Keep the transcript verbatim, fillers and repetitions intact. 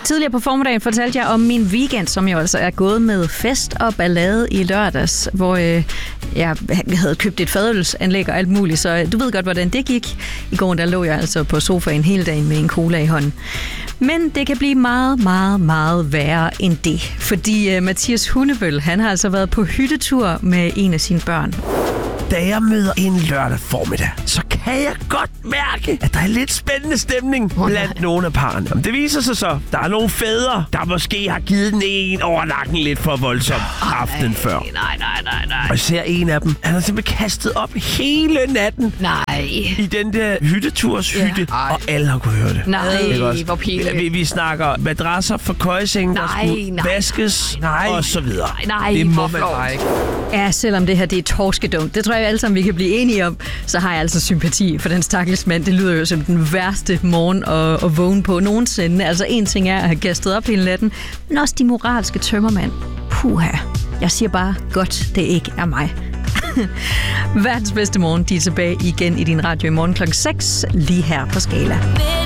Tidligere på formiddagen fortalte jeg om min weekend, som jo altså er gået med fest og ballade i lørdags, hvor øh, jeg havde købt et fadølsanlæg og alt muligt, så du ved godt, hvordan det gik. I går der lå jeg altså på sofaen hele dagen med en cola i hånden. Men det kan blive meget, meget, meget værre end det, fordi øh, Mathias Hundebøl, han har altså været på hyttetur med en af sine børn. Da jeg møder en lørdag formiddag, så kan jeg godt mærke, at der er lidt spændende stemning blandt nogle af parrene. Det viser sig så, der er nogle fædre, der måske har givet den en over nakken lidt for voldsomt aftenen før. Nej, nej, nej, nej. Og jeg ser en af dem, han har simpelthen kastet op hele natten Nej. i den der hytteturshytte, Ja. og alle har kunne høre det. Nej, hvor pinligt. Vi, vi snakker madrasser for køjesenge, der Nej, skulle nej, vaskes, nej. og så videre. Nej, nej, Det må hvor man flovt. bare ikke. Ja, selvom det her det er torskedumt, det tror jeg alle sammen, vi kan blive enige om, så har jeg altså sympati for den stakkels mand. Det lyder jo som den værste morgen at, at vågne på nogensinde. Altså en ting er at have kastet op hele natten, men også de moralske tømmermænd. Puha. Jeg siger bare, godt det ikke er mig. Verdens bedste morgen, de er tilbage igen i din radio i morgen klokken seks, lige her på Skala.